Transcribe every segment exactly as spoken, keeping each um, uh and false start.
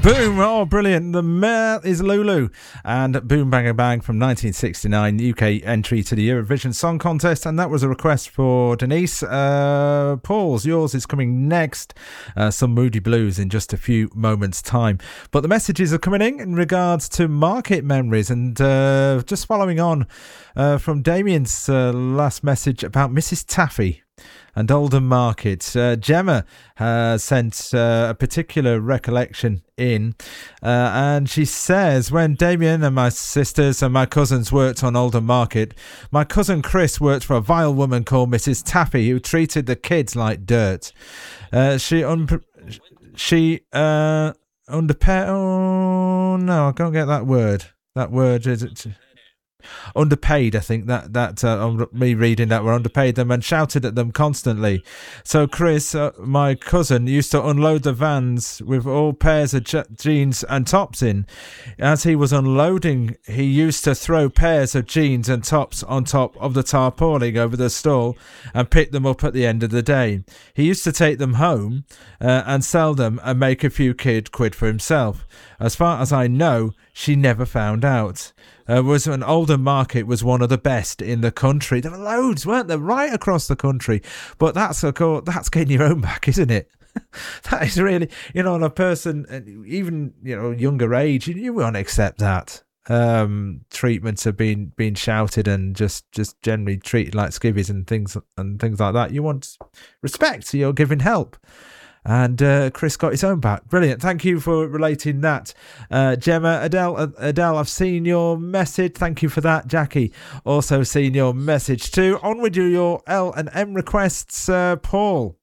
Boom! Oh, brilliant. The Mare is Lulu. And Boom Bang a Bang from nineteen sixty-nine, U K entry to the Eurovision Song Contest. And that was a request for Denise. Uh, Paul's, yours is coming next. Uh, some Moody Blues in just a few moments' time. But the messages are coming in in regards to market memories. And uh, just following on uh, from Damien's uh, last message about Missus Taffy and Oldham Market. Uh, Gemma has sent uh, a particular recollection in, uh, and she says, when Damien and my sisters and my cousins worked on Oldham Market, my cousin Chris worked for a vile woman called Missus Taffy, who treated the kids like dirt. Uh, she un- she uh, underpaid. Oh no, I can't get that word. That word is it. Underpaid, I think that that uh, me reading that were underpaid them and shouted at them constantly. So Chris, uh, my cousin, used to unload the vans with all pairs of je- jeans and tops in. As he was unloading, he used to throw pairs of jeans and tops on top of the tarpaulin over the stall and pick them up at the end of the day. He used to take them home uh, and sell them and make a few kid quid for himself. As far as I know, she never found out. Uh, was an Oldham Market was one of the best in the country. There were loads, weren't there, right across the country? But that's a that's getting your own back, isn't it? That is really, you know, on a person, even, you know, younger age, you, you won't accept that. Um, treatments have been been shouted and just just generally treated like skivvies and things and things like that. You want respect, so you're giving help. And uh, Chris got his own back. Brilliant. Thank you for relating that. Uh, Gemma, Adele, uh, Adele, I've seen your message. Thank you for that. Jackie, also seen your message too. On with you, your L and M requests. Uh, Paul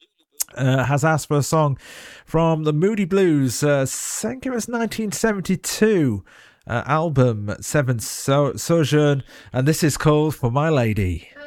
uh, has asked for a song from the Moody Blues. Uh, I think it was nineteen seventy-two uh, album, Seventh so- Sojourn. And this is called For My Lady.